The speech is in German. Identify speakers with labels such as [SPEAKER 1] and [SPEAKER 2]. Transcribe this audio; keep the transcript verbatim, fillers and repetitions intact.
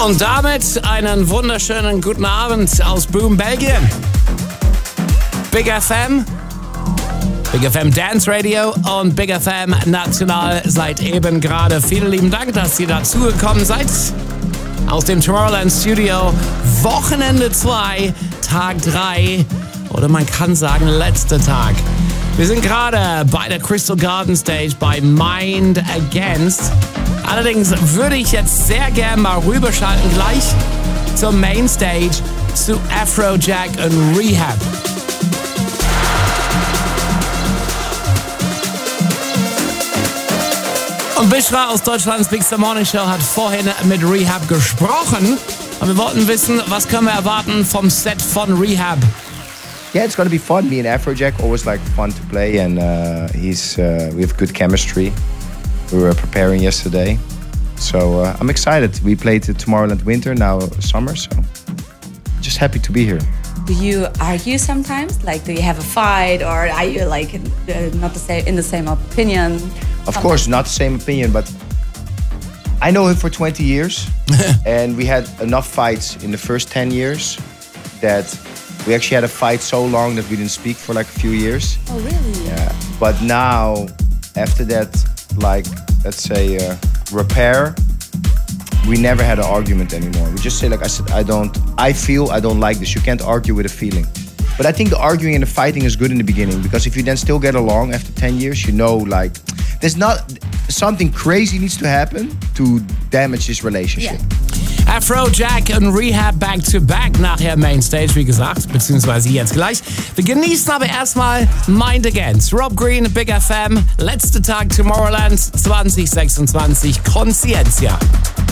[SPEAKER 1] Und damit einen wunderschönen guten Abend aus Boom, Belgien. Big F M, Big F M Dance Radio und Big F M National seit eben gerade. Vielen lieben Dank, dass ihr dazugekommen seid. Aus dem Tomorrowland Studio, Wochenende zwei, Tag drei oder man kann sagen letzter Tag. Wir sind gerade bei der Crystal Garden Stage bei Mind Against. Allerdings würde ich jetzt sehr gerne mal rüberschalten gleich zur Mainstage zu Afrojack und Rehab. Und Bishra aus Deutschlands Big Star Morning Show hat vorhin mit Rehab gesprochen. Und wir wollten wissen, was können wir erwarten vom Set von Rehab?
[SPEAKER 2] Yeah, it's gonna be fun. Me and Afrojack always like fun to play, and uh, he's uh, we have good chemistry. We were preparing yesterday, so uh, I'm excited. We played the Tomorrowland Winter, now summer, so just happy to be here.
[SPEAKER 3] Do you argue sometimes? Like, do you have a fight, or are you like uh, not the same in the same opinion?
[SPEAKER 2] Of sometimes? Course, not the same opinion, but I know him for twenty years, and we had enough fights in the first ten years that we actually had a fight so long that we didn't speak for like a few years.
[SPEAKER 3] Oh, really?
[SPEAKER 2] Yeah. But now, after that, like, let's say, uh, repair, we never had an argument anymore. We just say, like I said, I don't, I feel I don't like this. You can't argue with a feeling. But I think the arguing and the fighting is good in the beginning, because if you then still get along after ten years, you know, like, there's not, something crazy needs to happen to damage this relationship.
[SPEAKER 3] Yeah.
[SPEAKER 1] Afrojack und Rehab back to back nachher Mainstage, wie gesagt, beziehungsweise jetzt gleich. Wir genießen aber erstmal Mind Against. Rob Green, Big F M, letzter Tag Tomorrowland zwanzig sechsundzwanzig, Conscientia.